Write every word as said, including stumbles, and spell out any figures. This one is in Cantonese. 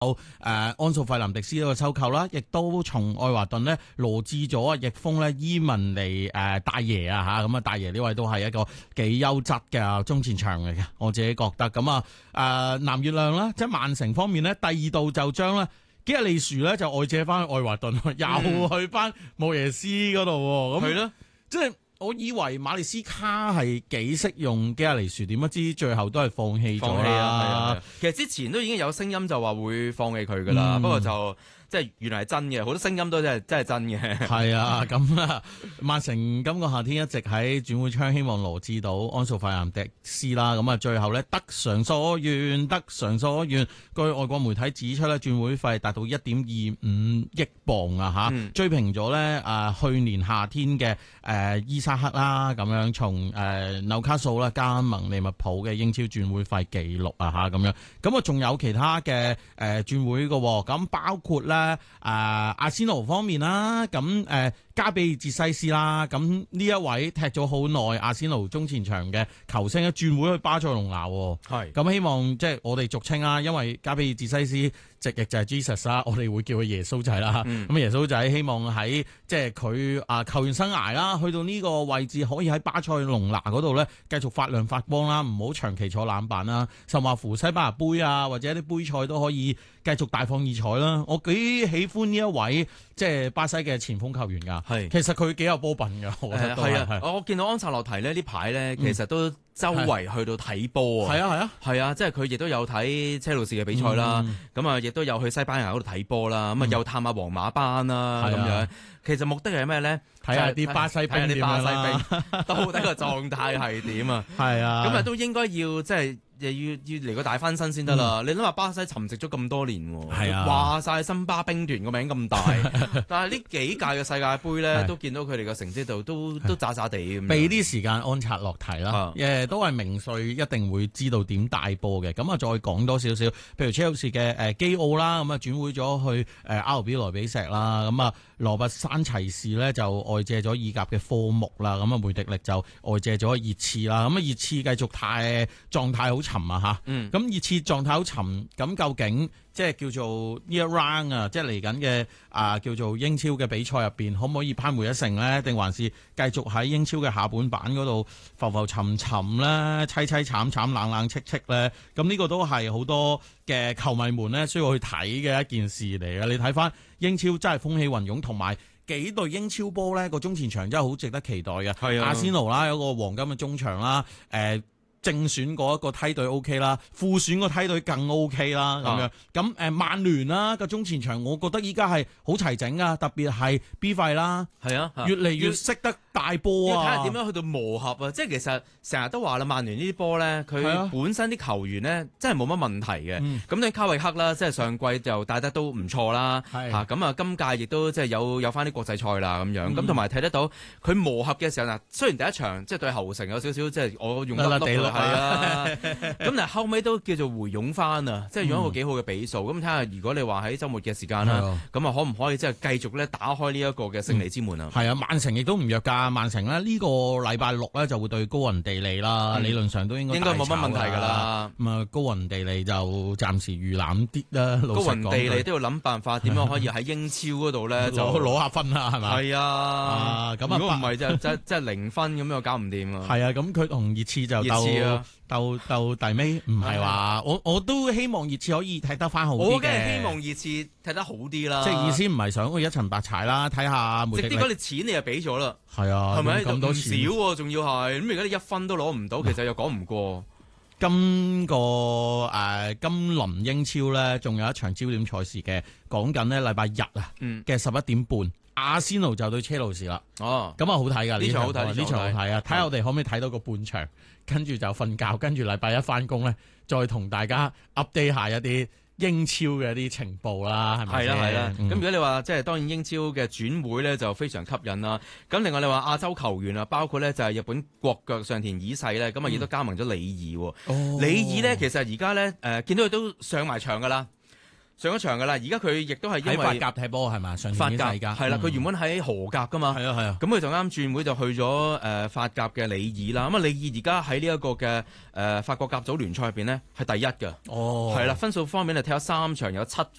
誒、呃、安素費林迪斯呢個收購啦，亦都從愛華頓呢羅致咗翼鋒咧伊文尼誒、呃、大爺啊嚇，咁啊大爺呢位都係一個幾優質嘅中前場嚟嘅，我自己覺得咁啊誒藍月亮啦，即係曼城方面呢，第二度就將咧基亞利殊咧就外借翻去愛華頓，又去翻莫耶斯嗰度喎，咁係咯，即係。我以為馬利斯卡係幾識用基亞利殊，點不知最後都係放棄咗啦。 放棄啊，係啊，其實之前都已經有聲音就話會放棄佢噶啦，嗯、不過就即係原來係真嘅，好多聲音都真係真係真嘅。係啊，咁啊，曼城今個夏天一直喺轉會窗希望羅致到安素費蘭迪斯啦，咁啊最後咧得償所願，得償所願。據外國媒體指出咧，轉會費達到一點二五億鎊啊嚇，嗯、追平咗咧啊去年夏天嘅誒、呃、伊沙克啦，咁樣從誒紐卡素啦加盟利物浦嘅英超轉會費記錄啊嚇，咁樣咁啊仲有其他嘅誒轉會嘅，咁包括咧。誒、呃，阿仙奴方面啦，咁誒、呃，加比爾捷西斯啦，咁呢一位踢咗好耐阿仙奴中前場嘅球星咧，轉會去巴塞隆拿，係咁希望即係我哋俗稱啦，因為加比爾捷西斯直譯就係 Jesus 啦，我哋會叫佢耶穌仔啦，咁、嗯、耶穌仔希望喺即係佢啊球員生涯啦，去到呢個位置可以喺巴塞隆拿嗰度咧繼續發亮發光啦，唔好長期坐冷板啦，甚至乎西班牙杯啊或者一啲杯賽都可以繼續大放異彩啦，我幾喜歡呢一位即係巴西嘅前鋒球員噶，係其實佢幾有波品噶，我覺得係啊， 我見到安察洛提咧呢排咧，其實都周圍去到睇波啊，係啊係啊，係啊，即係佢亦都有睇車路士嘅比賽啦，咁啊亦都有去西班牙嗰度睇波啦，咁啊又探下皇馬班啦咁樣，其實目的係咩咧？睇下啲巴西兵點樣啦，到底個狀態係點啊？係啊，咁啊都應該要即係。又要要嚟個大翻身先得啦！嗯、你諗下巴西沉寂咗咁多年，係啊，話晒森巴兵團個名咁大，但係呢幾屆嘅世界盃咧，啊、都見到佢哋嘅成績度都、啊、都渣渣地咁。俾啲時間安察洛提啦，誒、啊、都係名帥一定會知道點帶波嘅。咁啊，再講多少少，譬如車路士嘅誒基奧啦，咁啊轉會咗去誒阿爾比萊比錫啦，咁啊羅拔山齊士咧就外借咗意甲嘅科目啦，咁啊梅迪力就外借咗熱刺啦，咁啊熱刺繼續太狀態好沉啊吓，咁熱刺狀態好沉，咁究竟即係叫做呢一 round 啊，即係嚟緊嘅啊叫做英超嘅比賽入邊，可唔可以扳回一城呢？定還是繼續喺英超嘅下半版嗰度浮浮沉沉咧、凄凄慘慘、冷冷戚戚咧？咁呢個都係好多嘅球迷們咧需要去睇嘅一件事嚟嘅。你睇翻英超真係風起雲湧，同埋幾隊英超波咧個中前場真係好值得期待嘅。係啊，阿仙奴啦，有個黃金嘅中場啦，誒、呃。正選嗰一個梯隊 O K 啦，副選個梯隊更 O K 啦，咁樣咁誒曼聯啦個中前場，我覺得依家係好齊整噶，特別係 B 費啦，係啊，越嚟越識得大波啊！要睇下點樣去到磨合啊！即係其實成日都話啦，曼聯呢啲波咧，佢本身啲球員咧真係冇乜問題嘅。咁你、嗯、卡維克啦，即係上季就帶得都唔錯啦，嚇咁啊！今屆亦都即係有有翻啲國際賽啦咁樣，咁同埋睇得到佢磨合嘅時候嗱，雖然第一場即係對侯城有少少即係我用得係啊，咁但係後尾都叫做回勇翻啊，即係用一個幾好嘅比數。咁睇下如果你話喺週末嘅時間啦，咁啊可唔可以即係繼續咧打開呢一個嘅勝利之門啊？係、嗯、啊，曼城亦都唔弱㗎。曼城咧呢個禮拜六咧就會對高雲地利啦，嗯、理論上都應該應該冇乜問題㗎啦。咁啊高雲地利就暫時預覽啲啦。高雲地利都要諗辦法點樣可以喺英超嗰度咧就攞下分啦，係咪？係啊，咁啊如果唔係就即即係零分咁又搞唔掂啊。係啊，咁佢同熱刺就鬥。鬥鬥第尾唔係話我我都希望熱刺可以踢得翻好啲嘅，我梗係希望熱刺踢得好啲啦。即係意思唔係想去一層白柴啦，睇下梅迪力。直啲嗰啲錢你又俾咗啦，係啊，係咪咁多錢？少喎，仲要係咁而家你一分都攞唔到，其實又講唔過。今個誒、呃、今輪英超咧，仲有一場焦點賽事嘅，講緊呢禮拜日啊嘅十一點半。嗯阿仙奴就對車路士啦，哦，咁啊好睇噶呢場好睇，呢場好睇啊！睇下我哋可唔可以睇到個半場，跟住就瞓覺，跟住禮拜一翻工咧，再同大家 update 下一啲英超嘅一啲情報啦，係咪？係啦係啦。咁、嗯、如果你話即係當然英超嘅轉會咧就非常吸引啦。咁另外你話亞洲球員啊，包括咧就係日本國腳上田綺世咧，咁啊亦都加盟咗里爾。哦，里爾咧其實而家咧誒見到佢都上埋場噶啦。 上咗場噶啦，而家佢亦都係因為喺法甲踢波係嘛？上法甲年世界係啦，佢、嗯、原本喺荷甲噶嘛， 係啊係啊， 咁佢就啱轉會就去咗誒、呃、法甲嘅里爾啦。咁啊里爾而家喺呢一個嘅誒、呃、法國甲組聯賽入邊呢，係第一嘅， 哦， 係啦，分數方面就踢咗三場有七